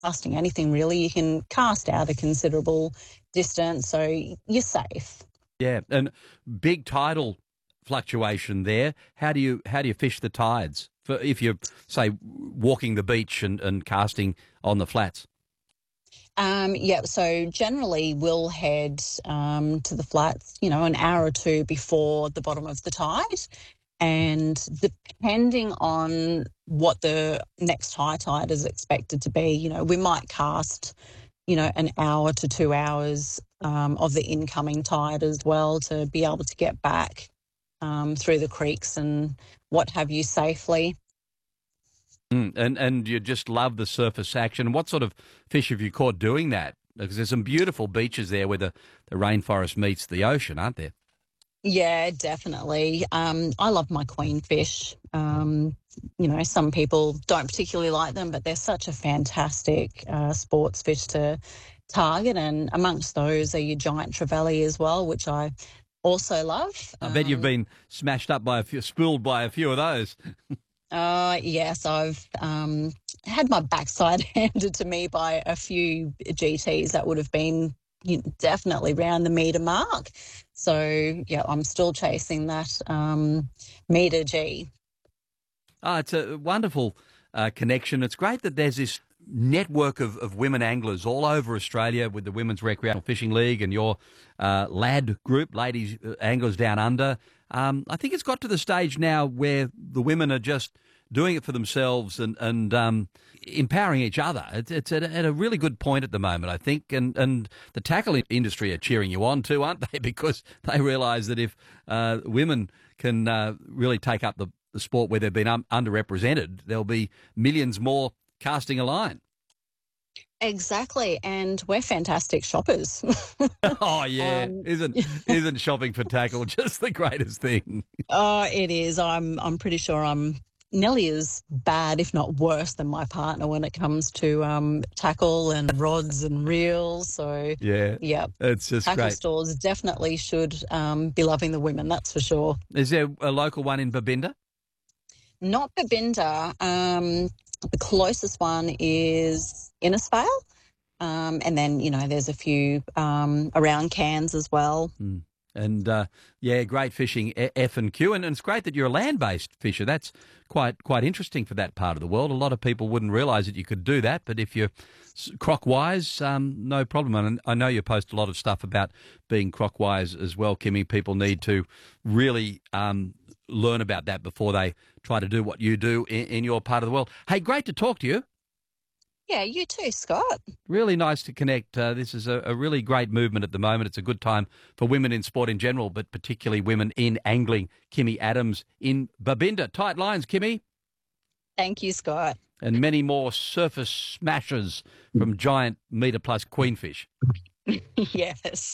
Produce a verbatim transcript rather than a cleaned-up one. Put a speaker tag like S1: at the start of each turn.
S1: casting anything really, you can cast out a considerable distance, so you're safe.
S2: Yeah, and big tidal fluctuation there. How do you how do you fish the tides for if you're say walking the beach and, and casting on the flats?
S1: Um, yeah, so generally we'll head um, to the flats, you know, an hour or two before the bottom of the tide. And depending on what the next high tide is expected to be, you know, we might cast, you know, an hour to two hours um, of the incoming tide as well to be able to get back um, through the creeks and what have you safely.
S2: Mm, and and you just love the surface action. What sort of fish have you caught doing that? Because there's some beautiful beaches there where the, the rainforest meets the ocean, aren't there?
S1: Yeah, definitely. Um, I love my queen fish. Um, you know, some people don't particularly like them, but they're such a fantastic uh, sports fish to target. And amongst those are your giant trevally as well, which I also love.
S2: I bet you've
S1: Um,
S2: been smashed up by a few, spooled by a few of those.
S1: uh, yes, I've um, had my backside handed to me by a few G Ts that would have been you know, definitely round the metre mark. So, yeah, I'm still chasing that um, metre G.
S2: Oh, it's a wonderful uh, connection. It's great that there's this network of, of women anglers all over Australia with the Women's Recreational Fishing League and your uh, lad group, Ladies uh, Anglers Down Under. Um, I think it's got to the stage now where the women are just doing it for themselves and, and um, empowering each other. It's, it's at, a, at a really good point at the moment, I think. And, and the tackle industry are cheering you on too, aren't they? Because they realise that if uh, women can uh, really take up the the sport where they've been um, underrepresented, there'll be millions more casting a line.
S1: Exactly, and we're fantastic shoppers.
S2: Oh yeah,
S1: um,
S2: isn't isn't shopping for tackle just the greatest thing?
S1: oh, it is. I'm I'm pretty sure I'm nearly as bad, if not worse, than my partner when it comes to um, tackle and rods and reels. So,
S2: Yeah,
S1: yeah,
S2: it's just
S1: tackle
S2: great.
S1: stores definitely should um, be loving the women. That's for sure.
S2: Is there a local one in Babinda?
S1: Not Babinda. Um, the closest one is Innisfail. Um, and then, you know, there's a few um, around Cairns as well.
S2: Mm. And uh, yeah, great fishing, F and Q, and, and it's great that you're a land-based fisher. That's quite quite interesting for that part of the world. A lot of people wouldn't realise that you could do that, but if you're croc-wise, um, no problem. And I know you post a lot of stuff about being croc-wise as well, Kimmy. People need to really um, learn about that before they try to do what you do in, in your part of the world. Hey, great to talk to you.
S1: Yeah, you too, Scott.
S2: Really nice to connect. Uh, this is a, a really great movement at the moment. It's a good time for women in sport in general, but particularly women in angling. Kimmy Adams in Babinda. Tight lines, Kimmy.
S1: Thank you, Scott.
S2: And many more surface smashes from giant metre plus queenfish.
S1: Yes.